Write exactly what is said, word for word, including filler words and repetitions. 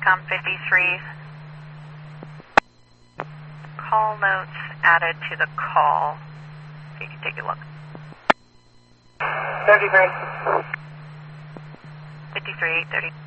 Intercom fifty-three. Call notes added to the call. So you can take a look. thirty-three. fifty-three, thirty.